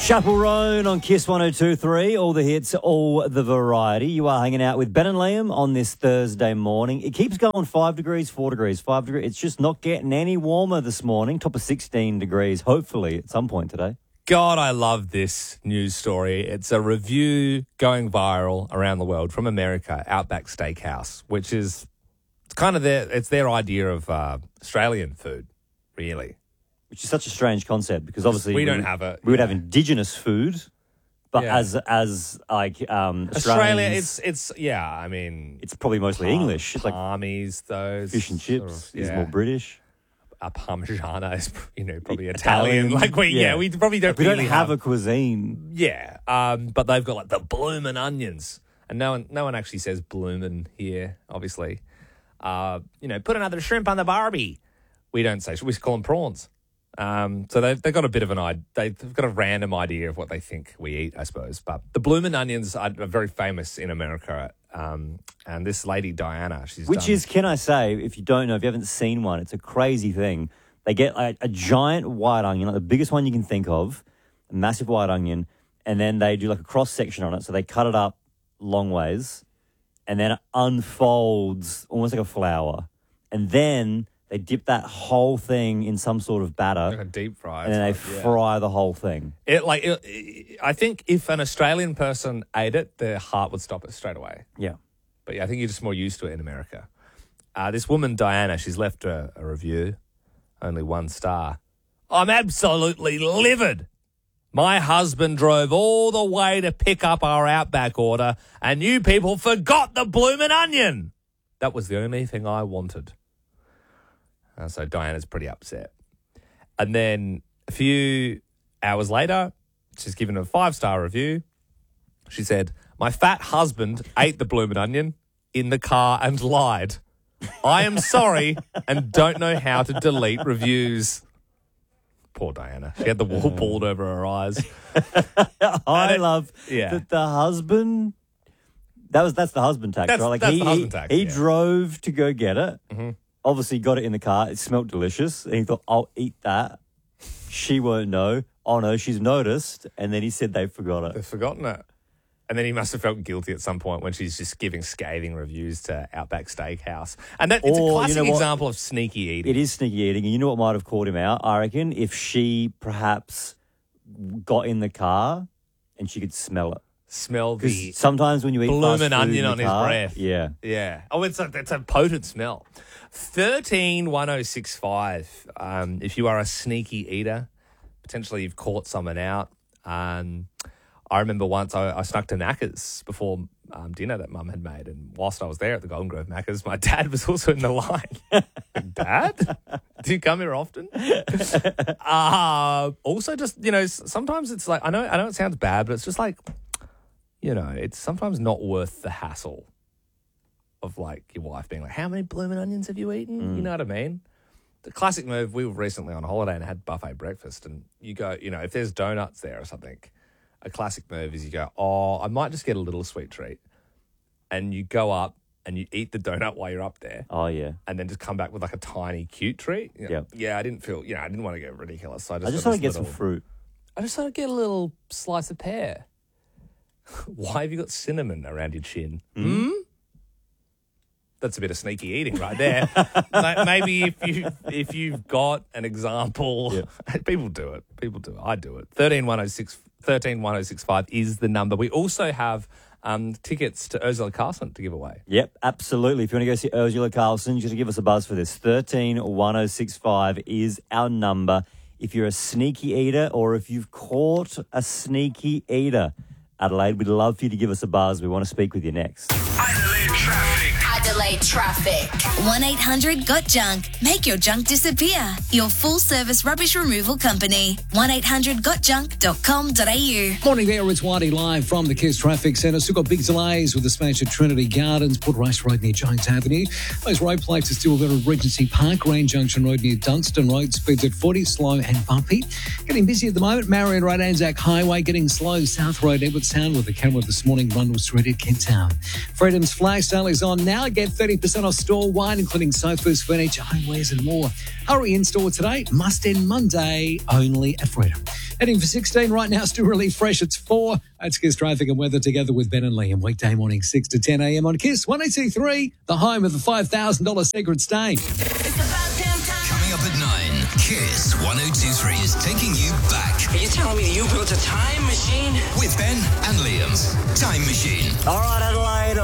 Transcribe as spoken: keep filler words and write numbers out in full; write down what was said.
Chapel Roan on Kiss one oh two point three. All the hits, all the variety. You are hanging out with Ben and Liam on this Thursday morning. It keeps going five degrees, four degrees, five degrees. It's just not getting any warmer this morning. Top of sixteen degrees, hopefully, at some point today. God, I love this news story. It's a review going viral around the world from America, Outback Steakhouse, which is it's kind of their, it's their idea of uh, Australian food, really. Which is such a strange concept because obviously we don't would, have it. We would yeah. have indigenous food, but Yeah. as as like um, Australia, Australians, it's it's yeah. I mean, it's probably mostly palm- English. It's like palmies, those fish and chips sort of, is yeah. more British. A parmigiana is you know probably Italian, Italian. Like we yeah, yeah. we probably don't We really don't have a cuisine. Yeah, um, but they've got like the bloomin' onions, and no one, no one actually says bloomin' here. Obviously, uh, you know, put another shrimp on the barbie. We don't say. We call them prawns. Um, so they've they've got a bit of an idea. They've got a random idea of what they think we eat, I suppose. But the bloomin' onions are very famous in America. Um, and this lady Diana, she's Which done, is, can I say, if you don't know, if you haven't seen one, it's a crazy thing. They get like a giant white onion, like the biggest one you can think of, a massive white onion, and then they do like a cross section on it. So they cut it up long ways, and then it unfolds almost like a flower, and then they dip that whole thing in some sort of batter, like a deep fry, and then they yeah. fry the whole thing. It like it, it- I think if an Australian person ate it, their heart would stop it straight away. Yeah. But yeah, I think you're just more used to it in America. Uh, this woman, Diana, she's left a, a review, only one star. I'm absolutely livid. My husband drove all the way to pick up our Outback order, and you people forgot the bloomin' onion. That was the only thing I wanted. Uh, so Diana's pretty upset. And then a few hours later, she's given a five-star review. She said, my fat husband ate the bloomin' onion in the car and lied. I am sorry and don't know how to delete reviews. Poor Diana. She had the wool pulled over her eyes. I it- love yeah. that the husband. That was that's the husband tax, That's- right? Like that's he the husband he, tax, he yeah. drove to go get it. Mm-hmm. Obviously, got it in the car. It smelled delicious, and he thought, "I'll eat that." She won't know. Oh no, she's noticed, and then he said they forgot it. They've forgotten it. And then he must have felt guilty at some point when she's just giving scathing reviews to Outback Steakhouse. And that, it's Or, a you classic know what? example of sneaky eating. It is sneaky eating, and you know what might have caught him out? I reckon if she perhaps got in the car and she could smell it. Smell Because the sometimes when you eat fast bloomin' food onion in the on his car- breath. yeah. Yeah. Oh, it's a, it's a potent smell. thirteen one oh six five. Um, if you are a sneaky eater, potentially you've caught someone out. Um, I remember once I, I snuck to Macca's before um, dinner that Mum had made. And whilst I was there at the Golden Grove Macca's, my dad was also in the line. Dad? Do you come here often? uh, also just, you know, s- sometimes it's like, I know, I know it sounds bad, but it's just like, you know, it's sometimes not worth the hassle of like your wife being like, how many blooming onions have you eaten? You know what I mean? The classic move, we were recently on holiday and had buffet breakfast, and you go, you know, if there's donuts there or something, a classic move is you go, oh, I might just get a little sweet treat. And you go up and you eat the donut while you're up there. Oh yeah. And then just come back with like a tiny cute treat. You know, Yep. Yeah, I didn't feel, you know, I didn't want to get ridiculous. So I just, I just got want to this get some little- fruit. I just thought I'd get a little slice of pear. Why have you got cinnamon around your chin? Hmm? That's a bit of sneaky eating right there. Ma- Maybe if you if you've got an example, people do it. People do it. I do it. thirteen one oh six thirteen one oh six five is the number. We also have um, tickets to Ursula Carlson to give away. Yep, absolutely. If you want to go see Ursula Carlson, you just give us a buzz for this. thirteen one oh six five is our number. If you're a sneaky eater or if you've caught a sneaky eater, Adelaide, we'd love for you to give us a buzz. We want to speak with you next. Adelaide traffic. Adelaide traffic. one eight hundred got junk. Make your junk disappear. Your full service rubbish removal company. one eight hundred got junk dot com dot a u. Morning there, it's Waddy live from the Kiss Traffic Centre. Still got big delays with the smash at Trinity Gardens, Port Rice Road near Jones Avenue. Those road plates are still there at Regency Park, Range Junction Road near Dunstan Road. Speeds at forty, slow and bumpy. Getting busy at the moment, Marion Road, Anzac Highway. Getting slow, South Road, Edward Sound with the camera this morning, Rundle Street at Kent Town. Freedom's flash sale is on now. Get thirty percent off store-wide, including sofas, furniture, homewares and more. Hurry in store today. Must end Monday only at Freedom. Heading for sixteen right now, still really fresh. It's four. That's Kiss Traffic and Weather together with Ben and Liam. Weekday morning, six to ten a.m. on Kiss one eighty-three, the home of the five thousand dollars Secret Stain. Coming up at nine, Kiss one oh two three is taking you back Are you telling me that you built a time machine? with Ben and Liam's Time Machine. All right, Adelaide.